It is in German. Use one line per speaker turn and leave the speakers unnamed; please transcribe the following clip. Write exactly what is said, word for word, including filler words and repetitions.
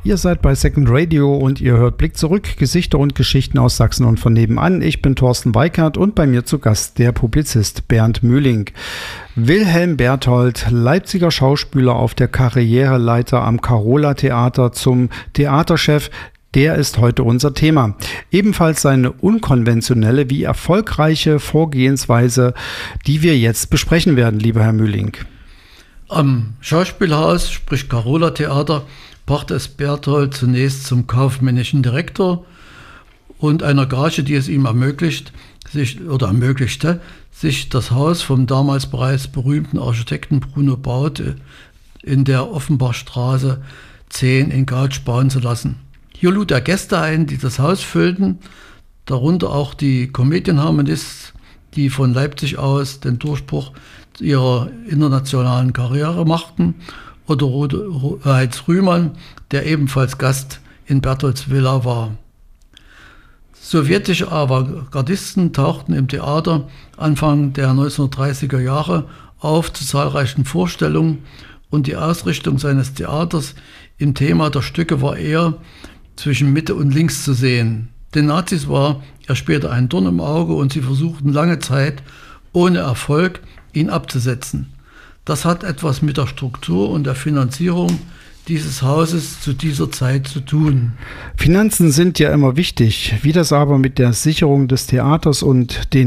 Ihr seid bei Second Radio und ihr hört Blick zurück, Gesichter und Geschichten aus Sachsen und von nebenan. Ich bin Thorsten Weikert und bei mir zu Gast der Publizist Bernd Mühling. Wilhelm Berthold, Leipziger Schauspieler auf der Karriereleiter am Carola Theater zum Theaterchef, der ist heute unser Thema. Ebenfalls seine unkonventionelle wie erfolgreiche Vorgehensweise, die wir jetzt besprechen werden, lieber Herr Mühling.
Am Schauspielhaus, sprich Carola Theater, brachte es Berthold zunächst zum kaufmännischen Direktor und einer Gage, die es ihm ermöglicht, sich oder ermöglichte, sich das Haus vom damals bereits berühmten Architekten Bruno Bauth in der Offenbachstraße zehn in Gautsch bauen zu lassen. Hier lud er Gäste ein, die das Haus füllten, darunter auch die Comedian-Harmonists, die von Leipzig aus den Durchbruch ihrer internationalen Karriere machten, oder Heinz Rühmann, der ebenfalls Gast in Bertholds Villa war. Sowjetische Avantgardisten tauchten im Theater Anfang der neunzehnhundertdreißiger Jahre auf zu zahlreichen Vorstellungen und die Ausrichtung seines Theaters im Thema der Stücke war eher zwischen Mitte und links zu sehen. Den Nazis war er später ein Dorn im Auge und sie versuchten lange Zeit ohne Erfolg, ihn abzusetzen. Das hat etwas mit der Struktur und der Finanzierung dieses Hauses zu dieser Zeit zu tun.
Finanzen sind ja immer wichtig. Wie das aber mit der Sicherung des Theaters und den